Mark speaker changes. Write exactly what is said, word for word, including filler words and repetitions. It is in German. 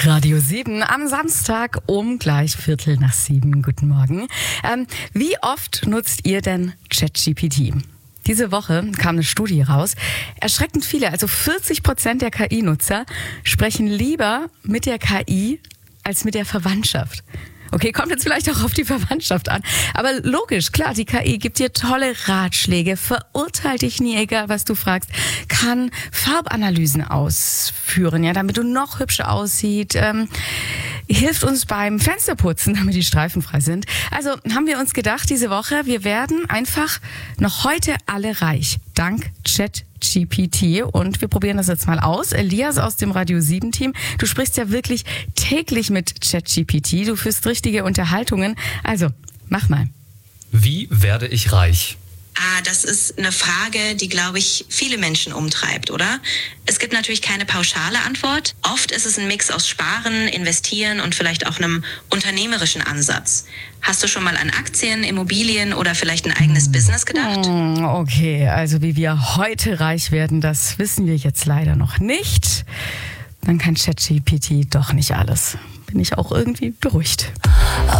Speaker 1: Radio sieben am Samstag um gleich Viertel nach sieben. Guten Morgen. Ähm, wie oft nutzt ihr denn ChatGPT? Diese Woche kam eine Studie raus. Erschreckend viele, also vierzig Prozent der K I-Nutzer sprechen lieber mit der K I als mit der Verwandtschaft. Okay, kommt jetzt vielleicht auch auf die Verwandtschaft an. Aber logisch, klar, die K I gibt dir tolle Ratschläge, verurteilt dich nie, egal was du fragst, kann Farbanalysen ausführen, ja, damit du noch hübscher aussiehst, ähm, hilft uns beim Fensterputzen, damit die Streifen frei sind. Also haben wir uns gedacht, diese Woche, wir werden einfach noch heute alle reich, dank ChatGPT. Und wir probieren das jetzt mal aus. Elias aus dem Radio sieben Team, du sprichst ja wirklich täglich mit ChatGPT. Du führst richtige Unterhaltungen. Also, mach mal.
Speaker 2: Wie werde ich reich?
Speaker 3: Ah, das ist eine Frage, die, glaube ich, viele Menschen umtreibt, oder? Es gibt natürlich keine pauschale Antwort. Oft ist es ein Mix aus Sparen, Investieren und vielleicht auch einem unternehmerischen Ansatz. Hast du schon mal an Aktien, Immobilien oder vielleicht ein eigenes Business gedacht?
Speaker 1: Okay, also wie wir heute reich werden, das wissen wir jetzt leider noch nicht. Dann kann ChatGPT doch nicht alles. Bin ich auch irgendwie beruhigt.